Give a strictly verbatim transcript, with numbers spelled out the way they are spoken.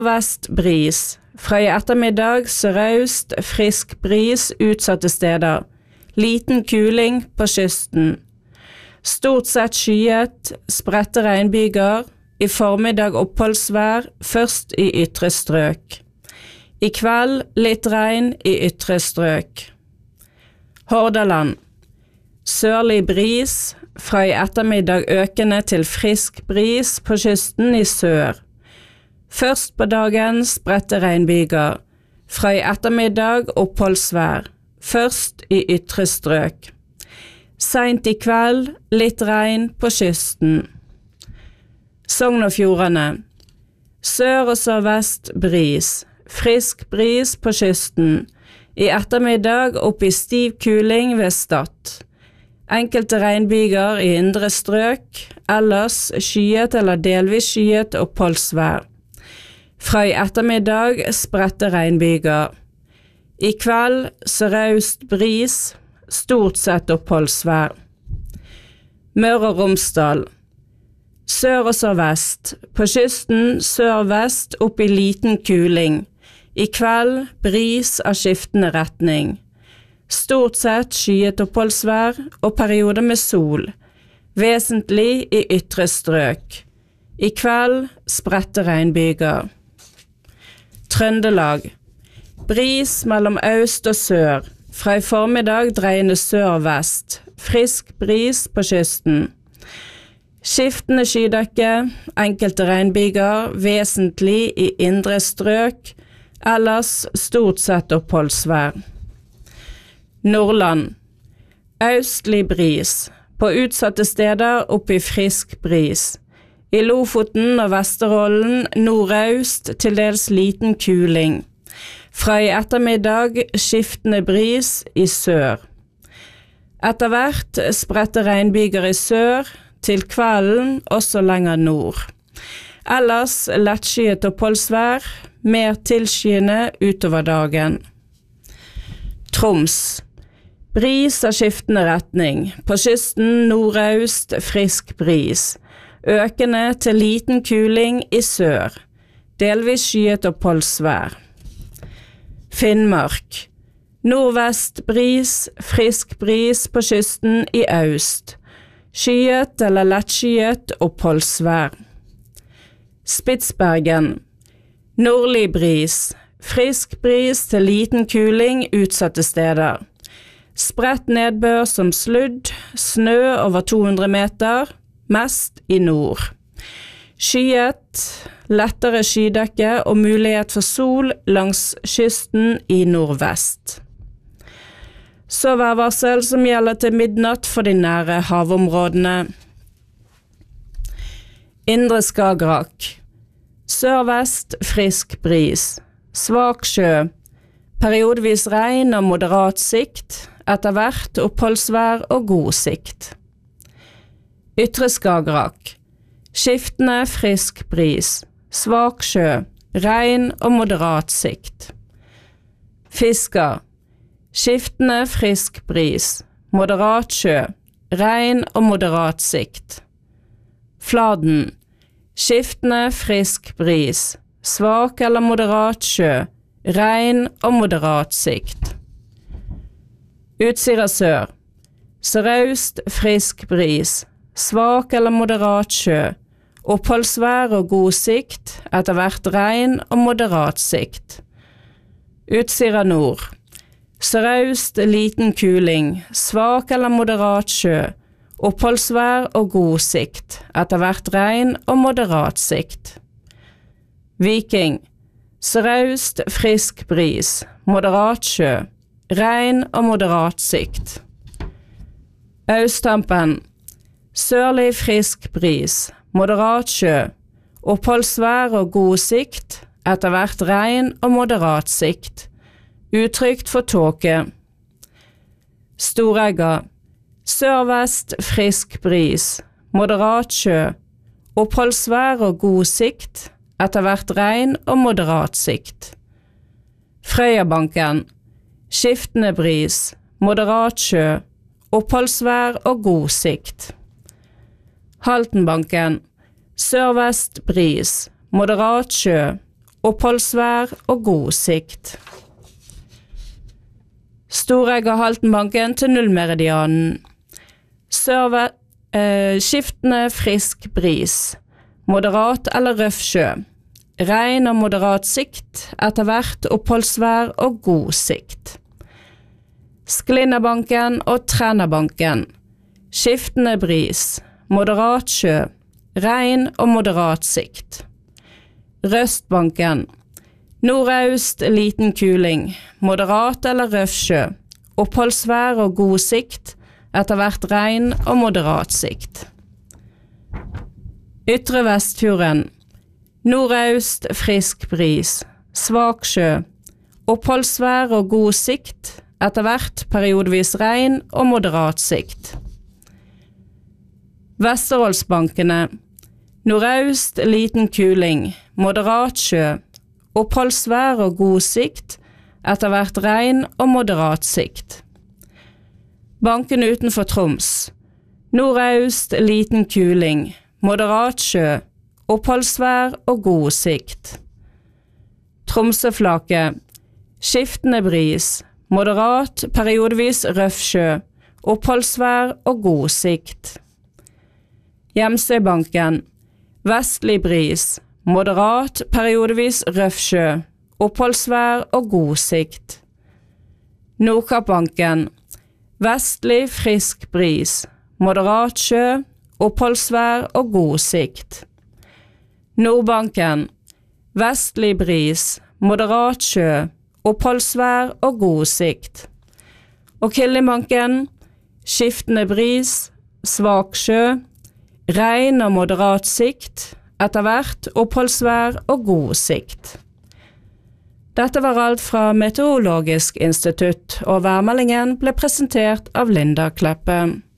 Vest bris. Fra i ettermiddag sørøst, frisk bris utsatte steder. Liten kuling på kysten. Stort sett skyet, spredte regnbyger. I formiddag oppholdsvær, først i ytre strøk. I kveld litt regn i ytre strøk. Hordaland. Sørlig bris, fra i ettermiddag økende til frisk bris på kysten i sør. Først på dagen spredte regnbyger, fra i ettermiddag oppholdsvær, først i ytre strøk. Sent i kveld litt regn på kysten. Sogn og Fjordane. Sør og sørvest bris, frisk bris på kysten. I ettermiddag opp i stiv kuling ved Stad. Enkelte regnbyger i indre strøk, ellers skyet eller delvis skyet oppholdsvær. Fra i ettermiddag spredte regnbyger. I kveld sørøst bris, stort sett oppholdsvær. Møre og Romsdal. Sør og sørvest. På kysten sørvest opp i liten kuling. I kveld bris av skiftende retning. Stort sett skyet oppholdsvær og perioder med sol. Vesentlig i ytre strøk. I kveld spredte regnbyger. Trøndelag. Bris mellom øst og sør. Fra i formiddag dreiende sør-vest. Frisk bris på kysten. Skiftende skydekke, enkelte regnbyger, vesentlig i indre strøk, ellers stort sett oppholdsvær. Nordland. Østlig bris, på utsatte steder opp i frisk bris. I Lofoten og Vesterålen nordøst til dels liten kuling. Fra i ettermiddag skiftende bris i sør. Etter hvert spredte regnbyger i sør, til kvelden også lenger nord. Ellers lettskyet oppholdsvær, mer tilskyende utover dagen. Troms. Bris av skiftende retning. På kysten nordøst frisk bris. Økende til liten kuling i sør. Delvis skyet oppholdsvær. Finnmark. Nordvest bris, frisk bris på kysten i øst. Skyet eller lettskyet oppholdsvær. Spitsbergen. Nordlig bris, frisk bris til liten kuling utsatte steder. Spredt nedbør som sludd, snø over to hundre meter, mest i nord. Skyet, lettere skydekke og mulighet for sol langs kysten i nordvest. Så værvarsel som gjelder til midnatt for de nære havområdene. Indre Skagerrak. Sørvest frisk bris. Svak sjø. Periodvis regn og moderat sikt. Etter hvert oppholdsvær og god sikt. Ytre Skagerrak. Skiftende frisk bris. Svak sjø. Regn og moderat sikt. Fisker. Skiftende frisk bris, moderat sjø, regn og moderat sikt. Fladen. Skiftende frisk bris, svak eller moderat sjø, regn og moderat sikt. Utsira sør. Sørøst frisk bris, svak eller moderat sjø, oppholdsvær og god sikt, etter hvert regn og moderat sikt. Utsira nord. Sørøst liten kuling, svak eller moderat sjø, oppholdsvær og god sikt, etter hvert regn og moderat sikt. Viking. Sørøst frisk bris, moderat sjø, regn og moderat sikt. Østtampen. Sørlig frisk bris, moderat sjø, oppholdsvær og god sikt, etter hvert regn og moderat sikt. Utrygt for tåke. Storegga. Sørvest frisk bris, moderat sjø, oppholdsvær og god sikt, etter hvert regn og moderat sikt. Frøyabanken. Skiftende bris, moderat sjø, oppholdsvær og god sikt. Haltenbanken. Sørvest bris, moderat sjø, oppholdsvær og god sikt. Storegga-Haltenbanken til nullmeridianen. Sørve, eh, skiftende frisk bris, moderat eller røff sjø, regn og moderat sikt, etter hvert oppholdsvær og god sikt. Sklinnabanken og Trænabanken. Skiftende bris, moderat sjø, regn og moderat sikt. Røstbanken. Nordøst liten kuling, moderat eller røff sjø, oppholdsvær og god sikt, etter hvert regn og moderat sikt. Ytre Vestfjorden. Nordøst frisk bris, svak sjø, oppholdsvær og god sikt, etter hvert periodevis regn og moderat sikt. Vesterålsbankene. Nordøst liten kuling, moderat sjø, oppholdsvær og god sikt, etter hvert regn og moderat sikt. Banken utenfor Troms. Nordøst liten kuling, moderat sjø, oppholdsvær og god sikt. Tromsøflaket. Skiftende bris, moderat, periodevis røff sjø, oppholdsvær og god sikt. Hjemsøybanken. Vestlig bris, moderat, periodevis røff sjø, oppholdsvær og god sikt. Nordkappbanken. Vestlig frisk bris, moderat sjø, oppholdsvær og god sikt. Nordbanken. Vestlig bris, moderat sjø, oppholdsvær og god sikt. Og Killingbanken. Skiftende bris, svak sjø, regn og moderat sikt, etter hvert oppholdsvær og god sikt. Dette var alt fra Meteorologisk institutt, og værmeldingen ble presentert av Linda Kleppe.